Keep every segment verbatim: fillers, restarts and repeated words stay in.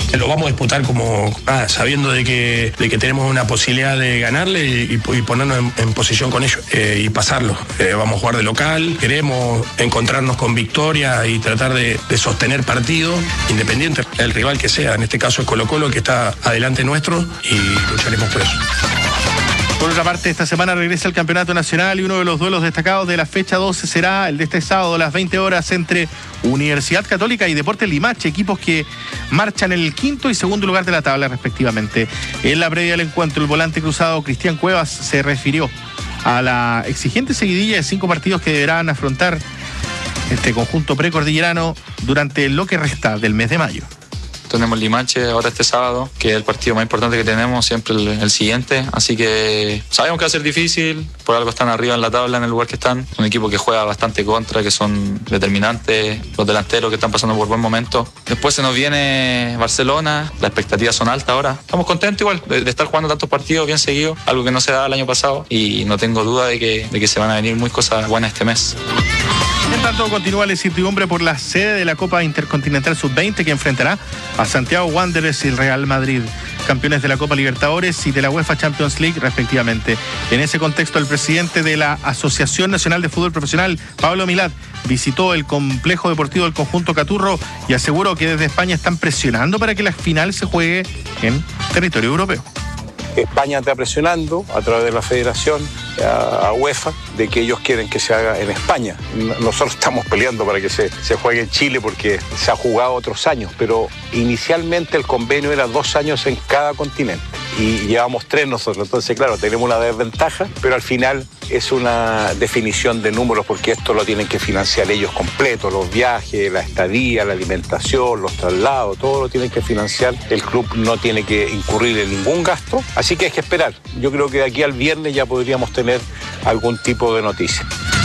lo vamos a disputar como ah, sabiendo de que, de que tenemos una posibilidad de ganarle y, y ponernos en, en posición con ellos eh, y pasarlo. Eh, vamos a jugar de local, queremos encontrarnos con victoria y tratar de, de sostener partido independiente del rival que sea. En este caso es Colo-Colo, que está adelante nuestro, y lucharemos por eso. Por otra parte, esta semana regresa el Campeonato Nacional y uno de los duelos destacados de la fecha doce será el de este sábado a las veinte horas entre Universidad Católica y Deportes Limache, equipos que marchan en el quinto y segundo lugar de la tabla respectivamente. En la previa del encuentro, el volante cruzado Cristian Cuevas se refirió a la exigente seguidilla de cinco partidos que deberán afrontar este conjunto precordillerano durante lo que resta del mes de mayo. Tenemos Limache ahora este sábado, que es el partido más importante que tenemos, siempre el, el siguiente. Así que sabemos que va a ser difícil, por algo están arriba en la tabla, en el lugar que están. Un equipo que juega bastante contra, que son determinantes, los delanteros que están pasando por buen momento. Después se nos viene Barcelona, las expectativas son altas ahora. Estamos contentos igual de, de estar jugando tantos partidos bien seguidos, algo que no se daba el año pasado, y no tengo duda de que, de que se van a venir muy cosas buenas este mes. En tanto, continúa la incertidumbre por la sede de la Copa Intercontinental sub veinte, que enfrentará a Santiago Wanderers y el Real Madrid, campeones de la Copa Libertadores y de la UEFA Champions League respectivamente. En ese contexto, el presidente de la Asociación Nacional de Fútbol Profesional, Pablo Milad, visitó el complejo deportivo del conjunto Caturro y aseguró que desde España están presionando para que la final se juegue en territorio europeo. España está presionando a través de la federación a, a UEFA de que ellos quieren que se haga en España. Nosotros estamos peleando para que se, se juegue en Chile porque se ha jugado otros años, pero inicialmente el convenio era dos años en cada continente y llevamos tres nosotros. Entonces, claro, tenemos una desventaja, pero al final es una definición de números porque esto lo tienen que financiar ellos completo, los viajes, la estadía, la alimentación, los traslados, todo lo tienen que financiar. El club no tiene que incurrir en ningún gasto, así que hay que esperar. Yo creo que de aquí al viernes ya podríamos tener algún tipo de noticia.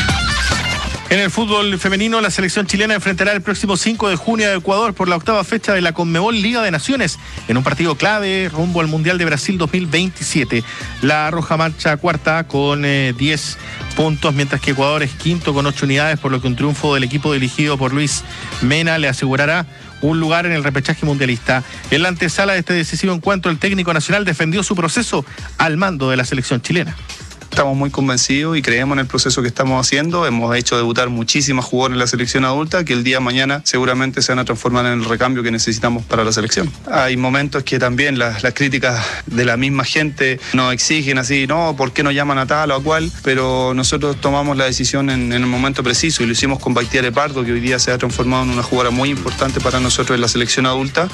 En el fútbol femenino, la selección chilena enfrentará el próximo cinco de junio a Ecuador por la octava fecha de la Conmebol Liga de Naciones, en un partido clave rumbo al Mundial de Brasil dos mil veintisiete. La Roja marcha cuarta con eh, diez puntos, mientras que Ecuador es quinto con ocho unidades, por lo que un triunfo del equipo dirigido por Luis Mena le asegurará un lugar en el repechaje mundialista. En la antesala de este decisivo encuentro, el técnico nacional defendió su proceso al mando de la selección chilena. Estamos muy convencidos y creemos en el proceso que estamos haciendo. Hemos hecho debutar muchísimas jugadoras en la selección adulta que el día de mañana seguramente se van a transformar en el recambio que necesitamos para la selección. Hay momentos que también las, las críticas de la misma gente nos exigen así, no, ¿por qué no llaman a tal o a cual? Pero nosotros tomamos la decisión en, en el momento preciso y lo hicimos con Baitiare Pardo, que hoy día se ha transformado en una jugadora muy importante para nosotros en la selección adulta.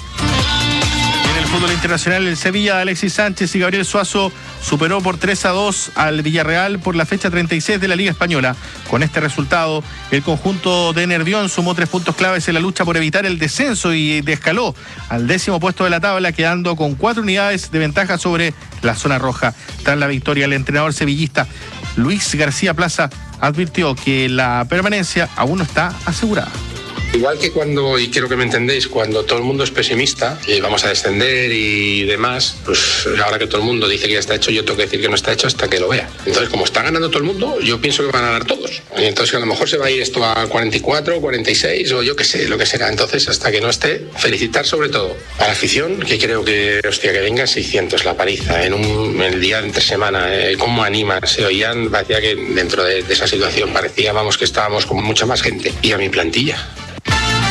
Fútbol internacional, el Sevilla de Alexis Sánchez y Gabriel Suazo superó por tres a dos al Villarreal por la fecha treinta y seis de la Liga Española. Con este resultado, el conjunto de Nervión sumó tres puntos claves en la lucha por evitar el descenso y descaló al décimo puesto de la tabla, quedando con cuatro unidades de ventaja sobre la zona roja. Tras la victoria, el entrenador sevillista Luis García Plaza advirtió que la permanencia aún no está asegurada. Igual que cuando, y quiero que me entendéis, cuando todo el mundo es pesimista y vamos a descender y demás, pues ahora que todo el mundo dice que ya está hecho, yo tengo que decir que no está hecho hasta que lo vea. Entonces, como está ganando todo el mundo, yo pienso que van a ganar todos. Y entonces a lo mejor se va a ir esto a cuarenta y cuatro, cuarenta y seis o yo qué sé, lo que será. Entonces, hasta que no esté, felicitar sobre todo a la afición, que creo que, hostia, que vengan seiscientos la paliza en, un, en el día de entre semana, eh, cómo animan, se oían, parecía que dentro de, de esa situación parecía, vamos, que estábamos con mucha más gente. Y a mi plantilla.